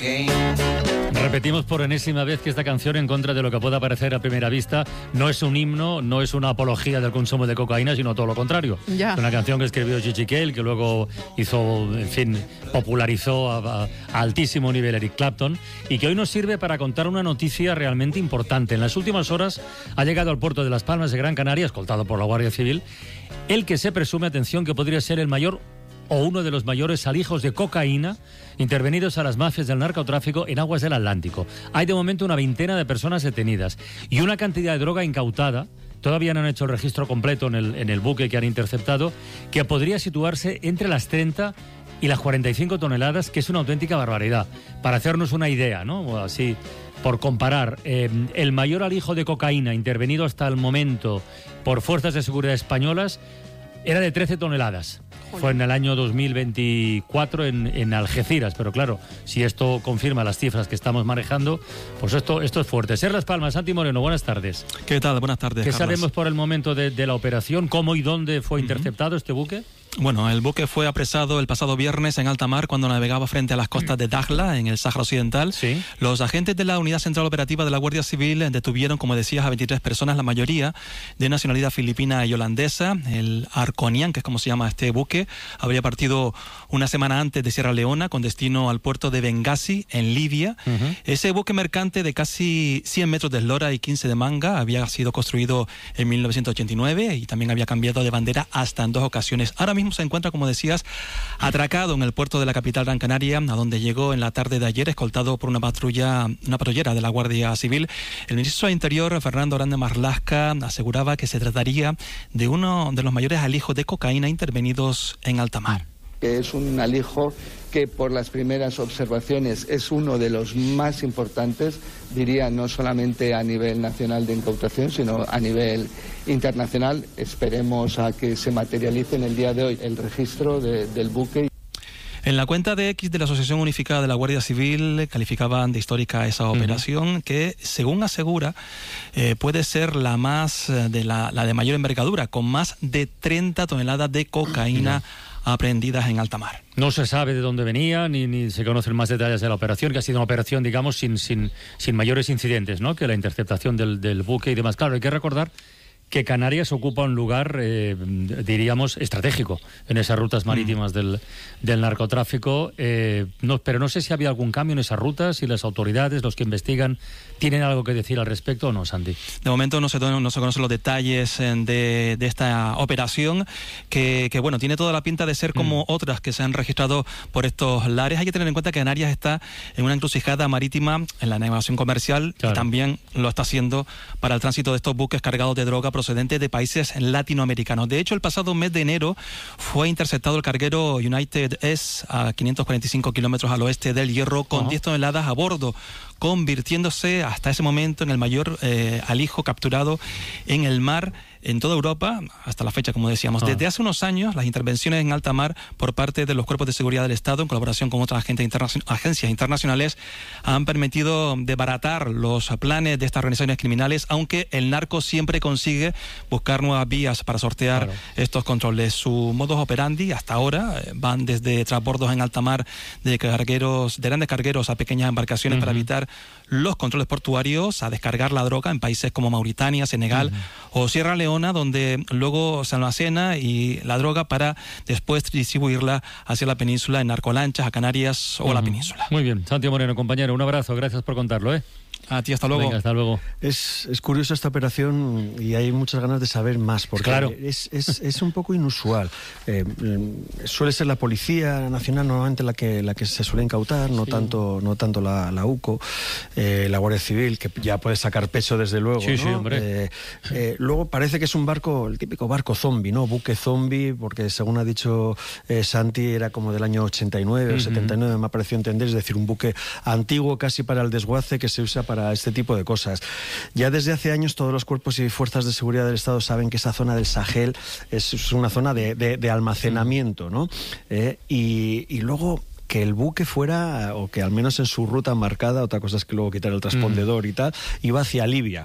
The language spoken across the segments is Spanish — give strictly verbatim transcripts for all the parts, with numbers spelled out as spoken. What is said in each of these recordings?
Repetimos por enésima vez que esta canción, en contra de lo que pueda parecer a primera vista, no es un himno, no es una apología del consumo de cocaína, sino todo lo contrario. Ya. Es una canción que escribió Gigi Cale, que luego hizo, en fin, popularizó a, a, a altísimo nivel Eric Clapton, y que hoy nos sirve para contar una noticia realmente importante. En las últimas horas ha llegado al puerto de Las Palmas de Gran Canaria, escoltado por la Guardia Civil, el que se presume, atención, que podría ser el mayor o uno de los mayores alijos de cocaína intervenidos a las mafias del narcotráfico en aguas del Atlántico. Hay de momento una veintena de personas detenidas y una cantidad de droga incautada. Todavía no han hecho el registro completo en el, en el buque que han interceptado, que podría situarse entre las treinta y las cuarenta y cinco toneladas, que es una auténtica barbaridad. Para hacernos una idea, ¿no? O así, por comparar, eh, el mayor alijo de cocaína intervenido hasta el momento por fuerzas de seguridad españolas era de trece toneladas. Fue en el año dos mil veinticuatro en, en Algeciras, pero claro, si esto confirma las cifras que estamos manejando, pues esto, esto es fuerte. Ser Las Palmas, Santi Moreno, buenas tardes. ¿Qué tal? Buenas tardes, ¿Qué Carlos? sabemos por el momento de, de la operación? ¿Cómo y dónde fue interceptado uh-huh. este buque? Bueno, el buque fue apresado el pasado viernes en alta mar cuando navegaba frente a las costas de Dakhla, en el Sáhara Occidental. Sí. Los agentes de la Unidad Central Operativa de la Guardia Civil detuvieron, como decías, a veintitrés personas, la mayoría de nacionalidad filipina y holandesa. El Arconian, que es como se llama este buque, habría partido una semana antes de Sierra Leona con destino al puerto de Benghazi, en Libia. Uh-huh. Ese buque mercante de casi cien metros de eslora y quince de manga había sido construido en mil novecientos ochenta y nueve y también había cambiado de bandera hasta en dos ocasiones. Ahora mismo se encuentra, como decías, atracado en el puerto de la capital Gran Canaria, a donde llegó en la tarde de ayer, escoltado por una patrulla, una patrullera de la Guardia Civil. El ministro de Interior, Fernando Grande Marlaska, aseguraba que se trataría de uno de los mayores alijos de cocaína intervenidos en alta mar. Que es un alijo que por las primeras observaciones es uno de los más importantes, diría, no solamente a nivel nacional de incautación, sino a nivel internacional. Esperemos a que se materialice en el día de hoy el registro de, del buque. En la cuenta de X de la Asociación Unificada de la Guardia Civil calificaban de histórica esa operación, uh-huh. que, según asegura, eh, puede ser la más de la, la de mayor envergadura, con más de treinta toneladas de cocaína uh-huh. aprehendidas en alta mar. No se sabe de dónde venía, ni, ni se conocen más detalles de la operación, que ha sido una operación, digamos, sin, sin, sin mayores incidentes, ¿no? Que la interceptación del, del buque y demás. Claro, hay que recordar que Canarias ocupa un lugar, eh, diríamos, estratégico en esas rutas marítimas mm. del, del narcotráfico, eh, no, pero no sé si había algún cambio en esas rutas, si las autoridades, los que investigan, tienen algo que decir al respecto o no, Santi. De momento no se, no se conocen los detalles de, de esta operación, que, que bueno, tiene toda la pinta de ser como mm. otras que se han registrado por estos lares. Hay que tener en cuenta que Canarias está en una encrucijada marítima en la navegación comercial, claro. y también lo está haciendo para el tránsito de estos buques cargados de droga procedente de países latinoamericanos. De hecho, el pasado mes de enero fue interceptado el carguero United S a quinientos cuarenta y cinco kilómetros al oeste del Hierro con uh-huh. diez toneladas a bordo, convirtiéndose hasta ese momento en el mayor eh, alijo capturado en el mar en toda Europa, hasta la fecha, como decíamos. Ah. Desde hace unos años, las intervenciones en alta mar por parte de los cuerpos de seguridad del Estado, en colaboración con otras agencias, internacion- agencias internacionales, han permitido desbaratar los planes de estas organizaciones criminales, aunque el narco siempre consigue buscar nuevas vías para sortear claro. estos controles. Su modus operandi, hasta ahora, van desde transbordos en alta mar de cargueros, de grandes cargueros a pequeñas embarcaciones uh-huh. para evitar los controles portuarios, a descargar la droga en países como Mauritania, Senegal uh-huh. o Sierra Leona, donde luego se almacena y la droga para después distribuirla hacia la península en narcolanchas, a Canarias o uh-huh. la península. Muy bien, Santi Moreno, compañero, un abrazo, gracias por contarlo, ¿eh? A ti, hasta luego. Venga, hasta luego. Es, es curioso esta operación y hay muchas ganas de saber más, porque claro. es, es, es un poco inusual. Eh, suele ser la Policía Nacional normalmente la que, la que se suele incautar, no sí. tanto no tanto la, la U C O, eh, la Guardia Civil, que ya puede sacar pecho desde luego. Sí, ¿no? sí, hombre. Eh, eh, luego parece que es un barco, el típico barco zombie, ¿no? Buque zombie, porque según ha dicho eh, Santi, era como del año ochenta y nueve uh-huh. o setenta y nueve, me ha parecido entender, es decir, un buque antiguo casi para el desguace que se usa para este tipo de cosas. Ya desde hace años todos los cuerpos y fuerzas de seguridad del Estado saben que esa zona del Sahel es una zona de, de, de almacenamiento, ¿no? Eh, y, y luego que el buque fuera, o que al menos en su ruta marcada, otra cosa es que luego quitar el transpondedor mm. y tal, iba hacia Libia.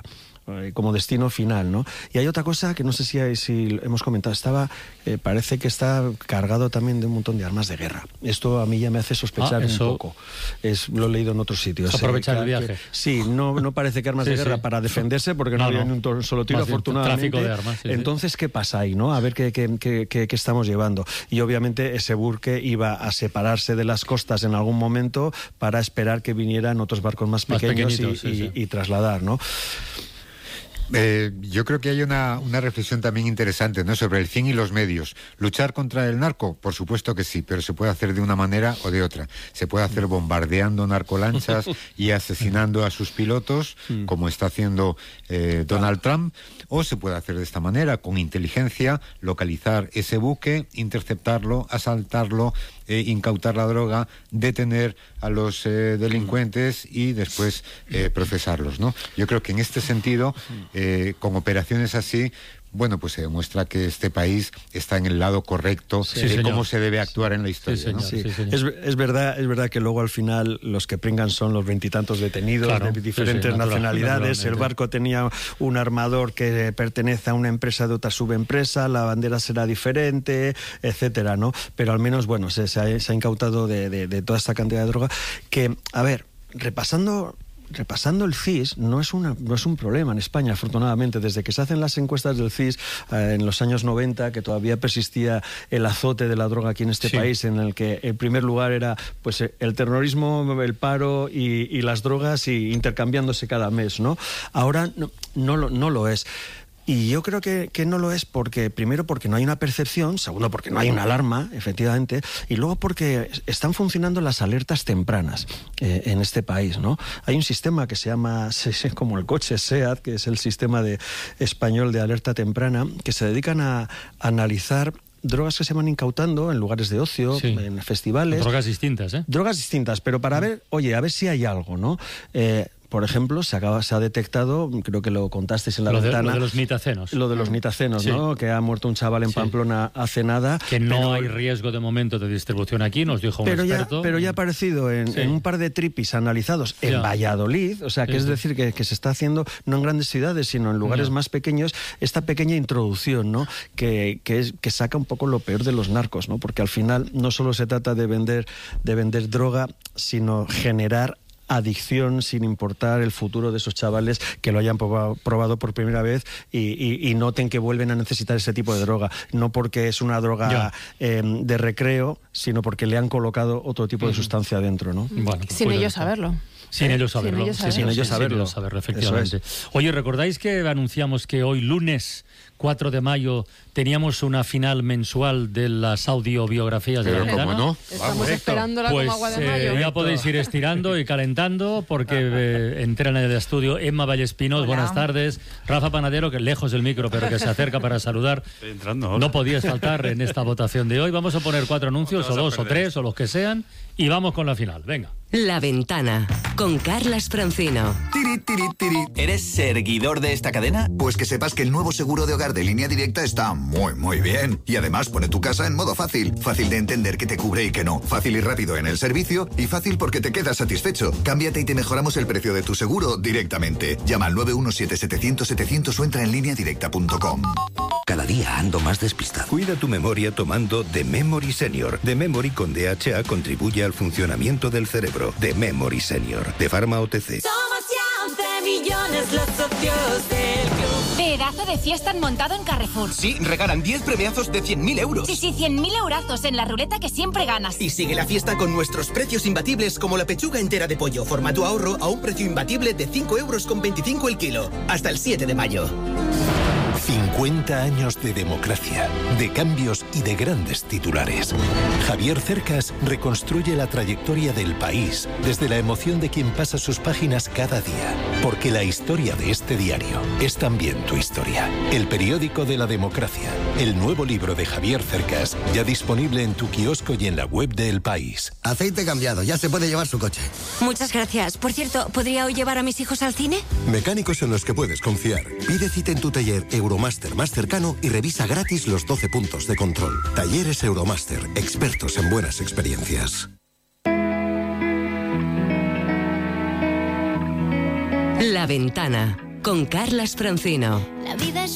eh, como destino final, ¿no? Y hay otra cosa que no sé si, hay, si hemos comentado, estaba, eh, parece que está cargado también de un montón de armas de guerra. Esto a mí ya me hace sospechar ah, eso... un poco. Es, lo he leído en otros sitios. Aprovechar eh, el viaje. Que, sí, no, no parece que armas sí, de guerra sí. para defenderse, porque no, no había ni un solo tiro, Más afortunadamente. Tráfico de armas. Sí, Entonces, sí. ¿qué pasa ahí, no? A ver qué, qué, qué, qué, qué estamos llevando. Y obviamente ese buque iba a separarse de las costas en algún momento para esperar que vinieran otros barcos más pequeños más y, sí, y, sí. y trasladar, ¿no? Eh, yo creo que hay una, una reflexión también interesante, ¿no?, sobre el fin y los medios. ¿Luchar contra el narco? Por supuesto que sí, pero se puede hacer de una manera o de otra. Se puede hacer bombardeando narcolanchas y asesinando a sus pilotos, como está haciendo eh, Donald Trump, o se puede hacer de esta manera, con inteligencia, localizar ese buque, interceptarlo, asaltarlo, eh, incautar la droga, detener a los eh, delincuentes y después eh, procesarlos, ¿no? Yo creo que en este sentido, eh, con operaciones así, bueno, pues se demuestra que este país está en el lado correcto sí, de señor. cómo se debe actuar en la historia. Sí, señor, ¿no? sí. Sí, es, es verdad, es verdad que luego al final los que pringan son los veintitantos detenidos claro, de diferentes sí, sí, nacionalidades. El barco tenía un armador que pertenece a una empresa de otra subempresa, la bandera será diferente, etcétera, ¿no? Pero al menos, bueno, se, se, ha, se ha incautado de, de, de toda esta cantidad de droga que, a ver, repasando... Repasando el C I S, no es, una, no es un problema en España, afortunadamente. Desde que se hacen las encuestas del C I S eh, en los años noventa, que todavía persistía el azote de la droga aquí en este sí. país, en el que el primer lugar era pues el terrorismo, el paro y, y las drogas y intercambiándose cada mes, ¿no? Ahora no, no, lo, no lo es. Y yo creo que, que no lo es porque, primero, porque no hay una percepción, segundo, porque no hay una alarma, efectivamente, y luego porque están funcionando las alertas tempranas eh, en este país, ¿no? Hay un sistema que se llama, como el coche SEAT, que es el sistema de, español de alerta temprana, que se dedican a, a analizar drogas que se van incautando en lugares de ocio, sí. en festivales. Drogas distintas, ¿eh? Drogas distintas, pero para ver, oye, a ver si hay algo, ¿no? Eh, Por ejemplo, se acaba, se ha detectado, creo que lo contasteis en la lo de, ventana... Lo de los nitacenos. Lo de los nitacenos, sí. ¿no? Que ha muerto un chaval en sí. Pamplona hace nada. Que no pero, hay riesgo de momento de distribución aquí, nos dijo un pero experto. Ya, pero ya ha aparecido en, sí. en un par de tripis analizados en ya. Valladolid, o sea, que sí, es sí. decir, que, que se está haciendo no en grandes ciudades, sino en lugares ya. más pequeños, esta pequeña introducción, ¿no? Que, que, es, que saca un poco lo peor de los narcos, ¿no? Porque al final no solo se trata de vender, de vender droga, sino generar adicción sin importar el futuro de esos chavales que lo hayan probado, probado por primera vez y, y, y noten que vuelven a necesitar ese tipo de droga, no porque es una droga eh, de recreo, sino porque le han colocado otro tipo de sustancia dentro, ¿no? Bueno, sin ellos saberlo. Sin ellos saberlo. Sin ellos saberlo, sí, sin ellos saberlo, sin ellos saberlo efectivamente. Es. Oye, ¿recordáis que anunciamos que hoy, lunes cuatro de mayo, teníamos una final mensual de las audiobiografías de la ventana? ¿Cómo no? Estamos Vamos, esperándola pues, como agua de mayo. Eh, ya podéis ir estirando y calentando porque eh, entran en el estudio Emma Vallespinos, Hola. buenas tardes. Rafa Panadero, que lejos del micro, pero que se acerca para saludar. Estoy entrando ahora. No podías faltar en esta votación de hoy. Vamos a poner cuatro anuncios, o dos, o tres, o los que sean, y vamos con la final. Venga. La Ventana, con Carlas Francino. Tiri, tiri, tiri. ¿Eres seguidor de esta cadena? Pues que sepas que el nuevo seguro de hogar de Línea Directa está muy, muy bien. Y además pone tu casa en modo fácil. Fácil de entender que te cubre y que no. Fácil y rápido en el servicio. Y fácil porque te quedas satisfecho. Cámbiate y te mejoramos el precio de tu seguro directamente. Llama al nueve uno siete, setecientos, setecientos o entra en línea directa punto com. Cada día ando más despistado. Cuida tu memoria tomando The Memory Senior. The Memory con D H A contribuye al funcionamiento del cerebro. The Memory Senior, de Pharma O T C. Somos ya once millones los socios del club. Pedazo de fiesta han montado en Carrefour. Sí, regalan diez premiazos de cien mil euros. Sí, sí, cien mil eurazos en la ruleta que siempre ganas. Y sigue la fiesta con nuestros precios imbatibles como la pechuga entera de pollo, formato ahorro, a un precio imbatible de cinco euros con veinticinco el kilo. Hasta el siete de mayo. cincuenta años de democracia, de cambios y de grandes titulares. Javier Cercas reconstruye la trayectoria del país desde la emoción de quien pasa sus páginas cada día. Porque la historia de este diario es también tu historia. El periódico de la democracia. El nuevo libro de Javier Cercas, ya disponible en tu kiosco y en la web de El País. Aceite cambiado, ya se puede llevar su coche. Muchas gracias. Por cierto, ¿podría hoy llevar a mis hijos al cine? Mecánicos en los que puedes confiar. Pide cita en tu taller Euromaster más cercano y revisa gratis los doce puntos de control. Talleres Euromaster, expertos en buenas experiencias. La Ventana, con Carlas Francino. La vida es